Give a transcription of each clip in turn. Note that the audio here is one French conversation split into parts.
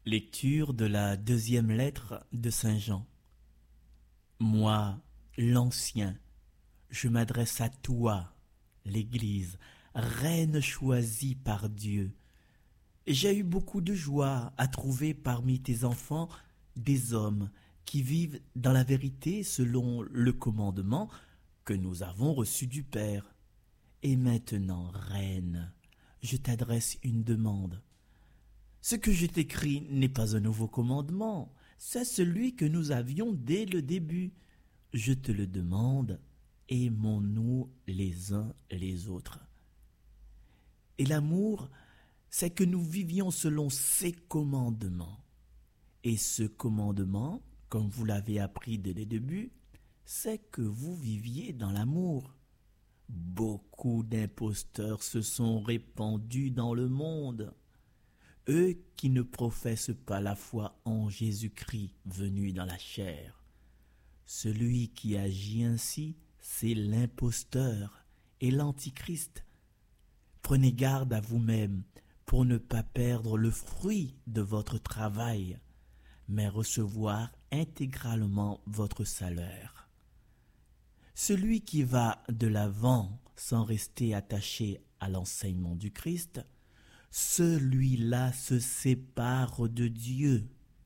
Lecture de la deuxième lettre de Saint Jean. Moi, l'ancien, je m'adresse à toi, l'Église, reine choisie par Dieu. J'ai eu beaucoup de joie à trouver parmi tes enfants des hommes qui vivent dans la vérité selon le commandement que nous avons reçu du Père. Et maintenant, reine, je t'adresse une demande. Ce que je t'écris n'est pas un nouveau commandement, c'est celui que nous avions dès le début. Je te le demande, aimons-nous les uns les autres. Et l'amour, c'est que nous vivions selon ses commandements. Et ce commandement, comme vous l'avez appris dès le début, c'est que vous viviez dans l'amour. Beaucoup d'imposteurs se sont répandus dans le monde. Eux qui ne professent pas la foi en Jésus-Christ venu dans la chair. Celui qui agit ainsi, c'est l'imposteur et l'antichrist. Prenez garde à vous-même pour ne pas perdre le fruit de votre travail, mais recevoir intégralement votre salaire. Celui qui va de l'avant sans rester attaché à l'enseignement du Christ, celui-là se sépare de Dieu.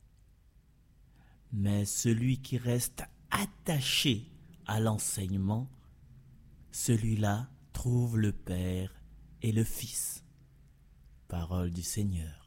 Mais celui qui reste attaché à l'enseignement, celui-là trouve le Père et le Fils. Parole du Seigneur.